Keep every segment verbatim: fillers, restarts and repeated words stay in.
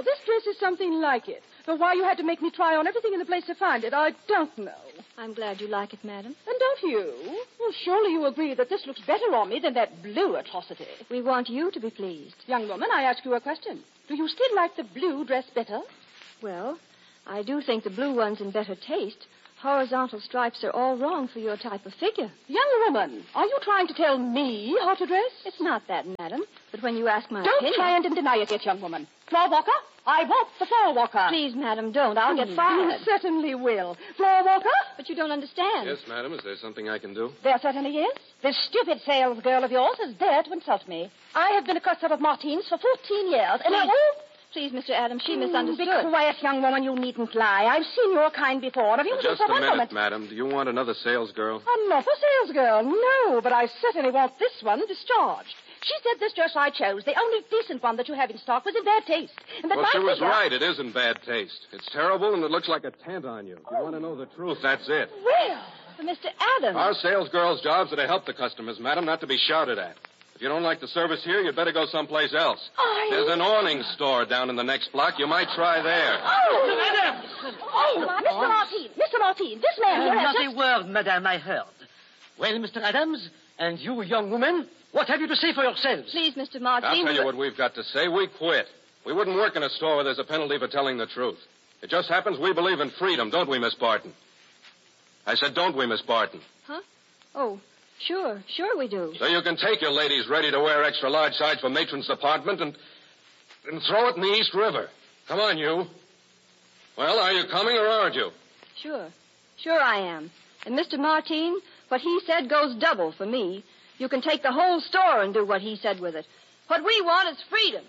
Now, this dress is something like it. But why you had to make me try on everything in the place to find it, I don't know. I'm glad you like it, madam. And don't you? Well, surely you agree that this looks better on me than that blue atrocity. We want you to be pleased. Young woman, I ask you a question. Do you still like the blue dress better? Well, I do think the blue one's in better taste. Horizontal stripes are all wrong for your type of figure. Young woman, are you trying to tell me how to dress? It's not that, madam. But when you ask my Don't opinion... try and deny it yet, young woman. Floor walker? I want the floor walker. Please, madam, don't. I'll get You fired. certainly will. Floor walker? But you don't understand. Yes, madam. Is there something I can do? There certainly is. This stupid sales girl of yours is there to insult me. I have been a customer of Martine's for fourteen years, and I... Please, Mister Adams, she Mm, misunderstood. Be quiet, young woman. You needn't lie. I've seen your kind before. Have you Just for a one minute, moment? madam. Do you want another sales girl? Another sales girl? No, but I certainly want this one discharged. She said this dress I chose, the only decent one that you have in stock, was in bad taste. And that Well, my she was figure... right. It is in bad taste. It's terrible, and it looks like a tent on you. If you want to know the truth, that's it. Well... But Mister Adams... Our sales girls' jobs are to help the customers, madam, not to be shouted at. If you don't like the service here, you'd better go someplace else. I... There's an awning store down in the next block. You might try there. Oh! Mister Adams! Oh, Mister Martine, Mister Martine, this man Uh, here has not just... a word, madame, I heard. Well, Mister Adams, and you, young woman, what have you to say for yourselves? Please, Mister Martine... I'll tell we- you what we've got to say. We quit. We wouldn't work in a store where there's a penalty for telling the truth. It just happens we believe in freedom, don't we, Miss Barton? I said, don't we, Miss Barton? Huh? Oh, sure, sure we do. So you can take your ladies ready to wear extra large size for matron's department and, and throw it in the East River. Come on, you. Well, are you coming or aren't you? Sure. Sure I am. And Mister Martine, what he said goes double for me. You can take the whole store and do what he said with it. What we want is freedom.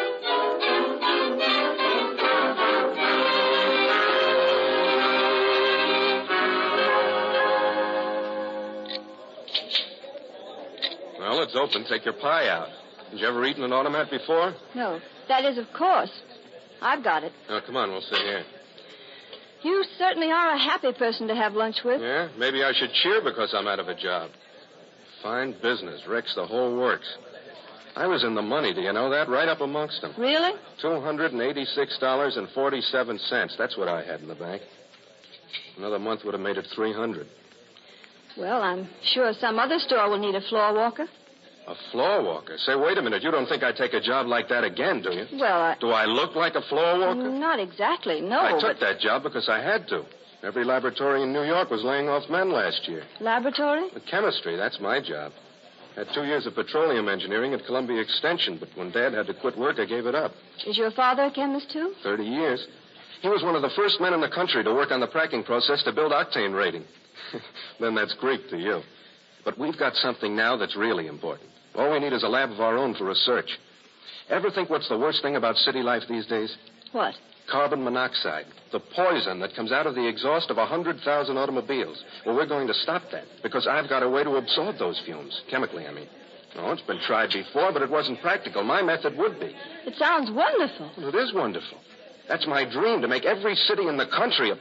Well, it's open. Take your pie out. Did you ever eat in an automat before? No, that is, of course. I've got it. Oh, come on, we'll sit here. You certainly are a happy person to have lunch with. Yeah? Maybe I should cheer because I'm out of a job. Fine business. Wrecks the whole works. I was in the money, do you know that? Right up amongst them. Really? two hundred eighty-six dollars and forty-seven cents. That's what I had in the bank. Another month would have made it three hundred. Well, I'm sure some other store will need a floor walker. A floor walker? Say, wait a minute. You don't think I'd take a job like that again, do you? Well, I... Do I look like a floor walker? Not exactly, no. I took but... that job because I had to. Every laboratory in New York was laying off men last year. Laboratory? The chemistry, that's my job. Had two years of petroleum engineering at Columbia Extension, but when Dad had to quit work, I gave it up. Is your father a chemist, too? Thirty years. He was one of the first men in the country to work on the cracking process to build octane rating. Then that's Greek to you. But we've got something now that's really important. All we need is a lab of our own for research. Ever think what's the worst thing about city life these days? What? Carbon monoxide. The poison that comes out of the exhaust of a hundred thousand automobiles. Well, we're going to stop that because I've got a way to absorb those fumes. Chemically, I mean. Oh, it's been tried before, but it wasn't practical. My method would be. It sounds wonderful. Well, it is wonderful. That's my dream, to make every city in the country a...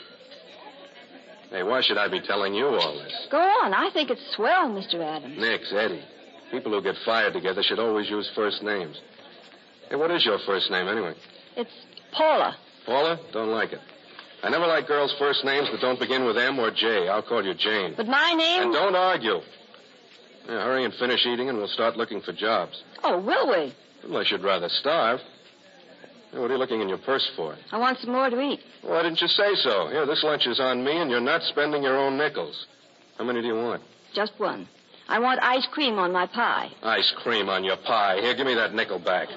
Hey, why should I be telling you all this? Go on. I think it's swell, Mister Adams. Nix, Eddie. People who get fired together should always use first names. Hey, what is your first name, anyway? It's Paula. Paula? Don't like it. I never like girls' first names that don't begin with M or J. I'll call you Jane. But my name... And don't argue. Yeah, hurry and finish eating, and we'll start looking for jobs. Oh, will we? Unless you'd rather starve. Hey, what are you looking in your purse for? I want some more to eat. Why didn't you say so? Here, this lunch is on me, and you're not spending your own nickels. How many do you want? Just one. I want ice cream on my pie. Ice cream on your pie. Here, give me that nickel back.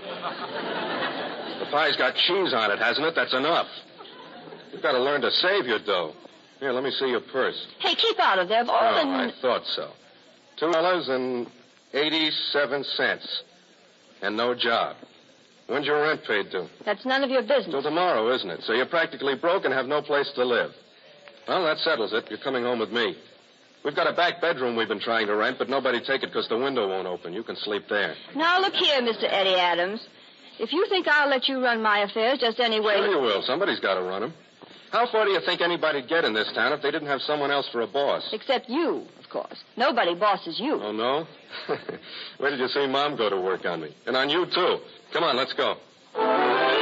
The pie's got cheese on it, hasn't it? That's enough. You've got to learn to save your dough. Here, let me see your purse. Hey, keep out of there. Of all Oh, the... I thought so. Two dollars and eighty-seven cents. And no job. When's your rent paid to? That's none of your business. Till tomorrow, isn't it? So you're practically broke and have no place to live. Well, that settles it. You're coming home with me. We've got a back bedroom we've been trying to rent, but nobody take it because the window won't open. You can sleep there. Now, look here, Mister Eddie Adams. If you think I'll let you run my affairs just any way... Sure you will. Somebody's got to run them. How far do you think anybody'd get in this town if they didn't have someone else for a boss? Except you, of course. Nobody bosses you. Oh, no? Where did you see Mom go to work on me? And on you, too. Come on, let's go.